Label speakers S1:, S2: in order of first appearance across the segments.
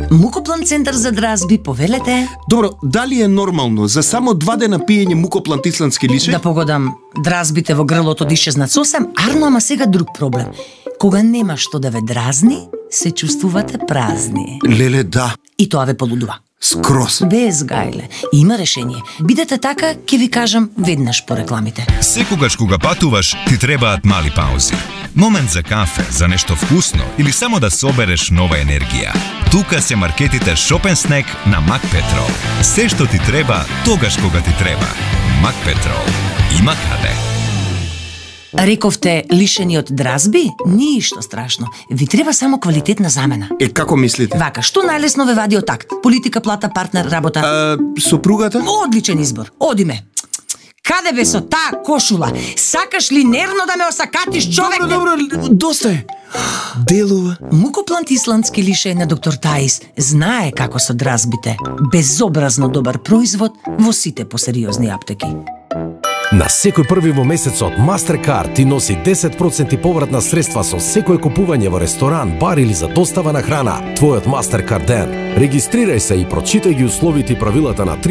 S1: Мукоплан центар за дразби, повелете.
S2: Добро, дали е нормално за само 2 дена пиење мукоплан исландски лише?
S1: Да погодам, дразбите во грлото да исчезнат сосем, арно, ама сега друг проблем. Кога нема што да ве дразни, се чувствувате празни.
S2: Леле, да.
S1: И тоа ве полудува.
S2: Скрос.
S1: Без гајле. Има решение. Бидете така, ќе ви кажам веднаш по рекламите.
S3: Секогаш кога патуваш, ти требаат мали паузи. Момент за кафе, за нешто вкусно или само да собереш нова енергија. Тука се маркетите Shop & Snack на Макпетрол. Се што ти треба, тогаш кога ти треба. Макпетрол. Има каде.
S1: Рековте лишени од дразби? Ништо страшно. Ви треба само квалитетна замена.
S2: Како мислите?
S1: Вака, што најлесно ве вади од такт? Политика, плата, партнер, работа.
S2: Сопругата?
S1: Одличен избор. Одиме. Каде бе со таа кошула? Сакаш ли нервно да ме осакатиш, човек?
S2: Добро, доста е. Делува.
S1: Мукоплант исландски лише на доктор Таис знае како со дразбите. Безобразно добар производ во сите посериозни аптеки.
S4: На секој први во месецот Mastercard ти носи 10% повратна средства со секое купување во ресторан, бар или за достава на храна. Твојот Mastercard ден. Регистрирај се и прочитај ги условите и правилата на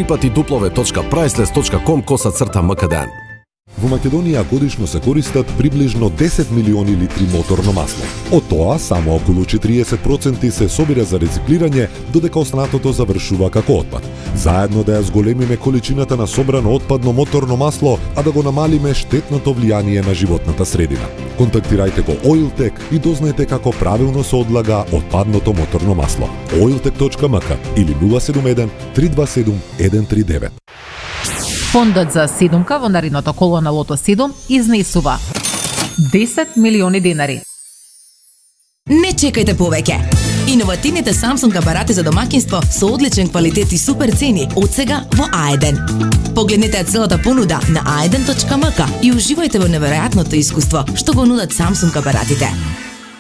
S4: www.priceless.com/mkden.
S5: Во Македонија годишно се користат приближно 10 милиони литри моторно масло. Од тоа, само околу 40% се собира за рециклирање, додека останатото завршува како отпад. Заедно да ја зголемиме количината на собрано отпадно моторно масло, а да го намалиме штетното влијание на животната средина. Контактирајте го Oiltech и дознаете како правилно се одлага отпадното моторно масло. oiltech.mk или 071 327 139.
S6: Фондот за седумка во наредното коло на Лото 7 изнесува 10 милиони денари.
S7: Не чекајте повеќе. Иновативните Samsung апарати за домаќинство со одличен квалитет и супер цени од сега во Аеден. Погледнете целата понуда на aeden.mk и уживајте во неверојатното искуство што го нудат Samsung апаратите.